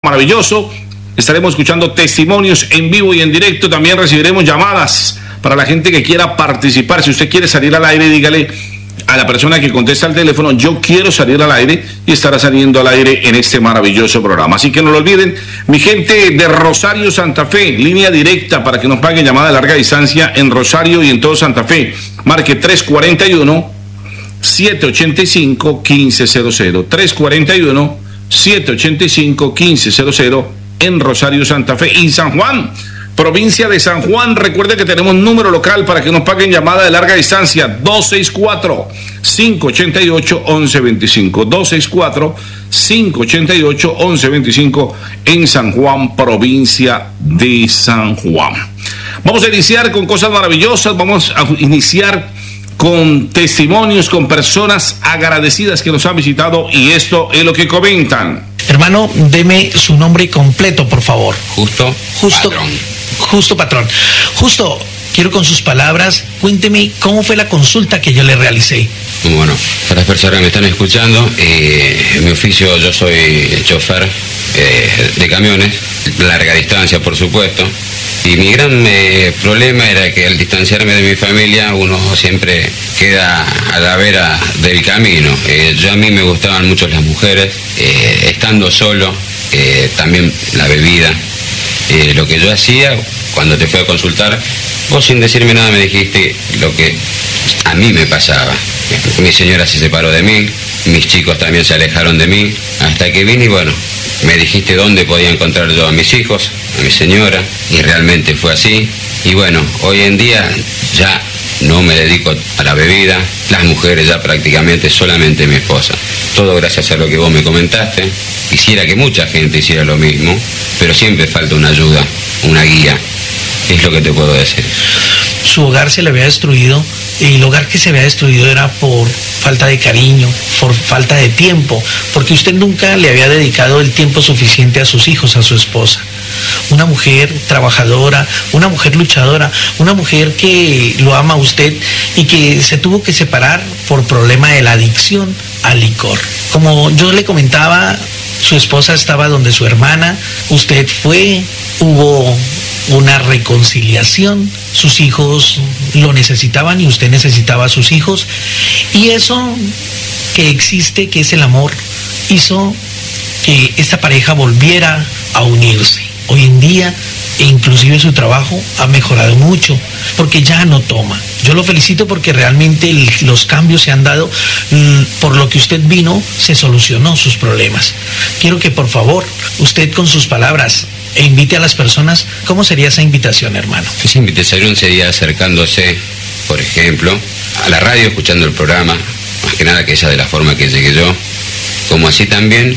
maravilloso. Estaremos escuchando testimonios en vivo y en directo. También recibiremos llamadas para la gente que quiera participar. Si usted quiere salir al aire, dígale a la persona que contesta el teléfono: yo quiero salir al aire, y estará saliendo al aire en este maravilloso programa. Así que no lo olviden, mi gente de Rosario, Santa Fe, línea directa para que nos paguen llamada de larga distancia en Rosario y en todo Santa Fe. Marque 341-785-1500, 341-785-1500 en Rosario, Santa Fe. Y San Juan, provincia de San Juan, recuerde que tenemos número local para que nos paguen llamada de larga distancia: 264-588-1125, 264-588-1125 en San Juan, provincia de San Juan. Vamos a iniciar con cosas maravillosas, vamos a iniciar con testimonios, con personas agradecidas que nos han visitado, y esto es lo que comentan. Hermano, deme su nombre completo, por favor. Justo Patrón. Justo Patrón. Justo, quiero con sus palabras, cuénteme cómo fue la consulta que yo le realicé. Bueno, para las personas que me están escuchando, en mi oficio yo soy chofer de camiones, larga distancia por supuesto, y mi gran problema era que al distanciarme de mi familia uno siempre queda a la vera del camino. A mí me gustaban mucho las mujeres, estando solo, también la bebida. Lo que yo hacía cuando te fui a consultar, vos sin decirme nada me dijiste lo que a mí me pasaba. Mi señora se separó de mí, mis chicos también se alejaron de mí, hasta que vine y bueno, me dijiste dónde podía encontrar yo a mis hijos, a mi señora, y realmente fue así. Y bueno, hoy en día ya no me dedico a la bebida, las mujeres ya prácticamente solamente mi esposa. Todo gracias a lo que vos me comentaste. Quisiera que mucha gente hiciera lo mismo, pero siempre falta una ayuda, una guía. Es lo que te puedo decir. Su hogar se le había destruido, y el hogar que se había destruido era por falta de cariño, por falta de tiempo, porque usted nunca le había dedicado el tiempo suficiente a sus hijos, a su esposa. Una mujer trabajadora, una mujer luchadora, una mujer que lo ama a usted y que se tuvo que separar por problema de la adicción al licor. Como yo le comentaba, su esposa estaba donde su hermana, usted fue, hubo una reconciliación, sus hijos lo necesitaban y usted necesitaba a sus hijos, y eso que existe, que es el amor, hizo que esta pareja volviera a unirse. Hoy en día, e inclusive su trabajo ha mejorado mucho, porque ya no toma. Yo lo felicito porque realmente los cambios se han dado, por lo que usted vino, se solucionó sus problemas. Quiero que por favor, usted con sus palabras, invite a las personas. ¿Cómo sería esa invitación, hermano? Esa invitación sería acercándose, por ejemplo, a la radio, escuchando el programa, más que nada que esa de la forma que llegué yo, como así también,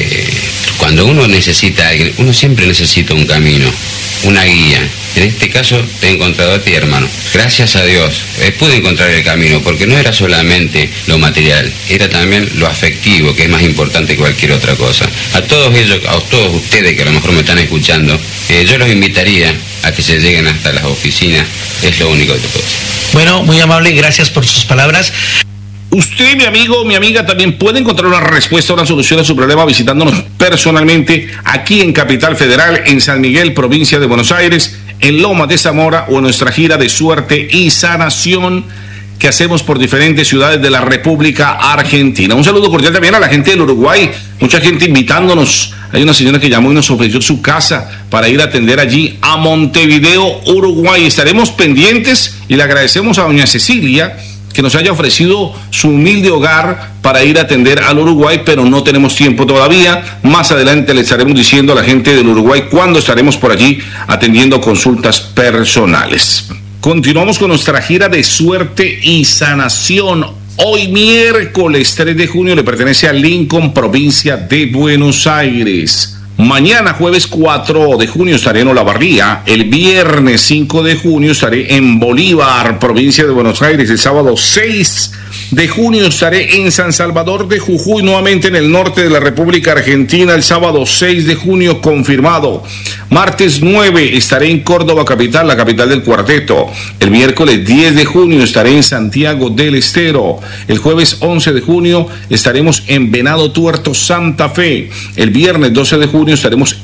cuando uno necesita a alguien, uno siempre necesita un camino, una guía. En este caso te he encontrado a ti, hermano. Gracias a Dios pude encontrar el camino, porque no era solamente lo material, era también lo afectivo, que es más importante que cualquier otra cosa. A todos ellos, a todos ustedes que a lo mejor me están escuchando, yo los invitaría a que se lleguen hasta las oficinas. Es lo único que te puedo decir. Bueno, muy amable, gracias por sus palabras. Usted, mi amigo, mi amiga, también puede encontrar una respuesta, una solución a su problema visitándonos personalmente aquí en Capital Federal, en San Miguel, provincia de Buenos Aires, en Lomas de Zamora, o en nuestra gira de suerte y sanación que hacemos por diferentes ciudades de la República Argentina. Un saludo cordial también a la gente del Uruguay, mucha gente invitándonos. Hay una señora que llamó y nos ofreció su casa para ir a atender allí a Montevideo, Uruguay. Estaremos pendientes y le agradecemos a doña Cecilia que nos haya ofrecido su humilde hogar para ir a atender al Uruguay, pero no tenemos tiempo todavía. Más adelante le estaremos diciendo a la gente del Uruguay cuándo estaremos por allí atendiendo consultas personales. Continuamos con nuestra gira de suerte y sanación. Hoy miércoles 3 de junio le pertenece a Lincoln, provincia de Buenos Aires. Mañana, jueves 4 de junio, estaré en Olavarría. El viernes 5 de junio estaré en Bolívar, provincia de Buenos Aires. El sábado 6 de junio estaré en San Salvador de Jujuy, nuevamente en el norte de la República Argentina. El sábado 6 de junio, confirmado. Martes 9 estaré en Córdoba capital, la capital del cuarteto. El miércoles 10 de junio estaré en Santiago del Estero. El jueves 11 de junio estaremos en Venado Tuerto, Santa Fe. El viernes 12 de junio estaremos